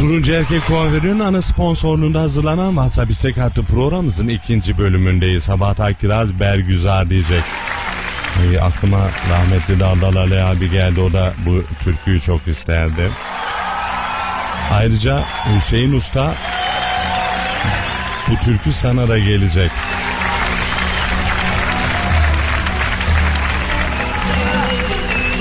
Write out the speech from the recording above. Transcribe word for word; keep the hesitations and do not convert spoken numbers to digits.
Turuncu Erkek Kuaförü'nün ana sponsorluğunda hazırlanan WhatsApp istek hattı programımızın ikinci bölümündeyiz. Sabah Kiraz Bergüzar diyecek. E, aklıma rahmetli Daldal Ali abi geldi, o da bu türküyü çok isterdi. Ayrıca Hüseyin Usta, bu türkü sana da gelecek.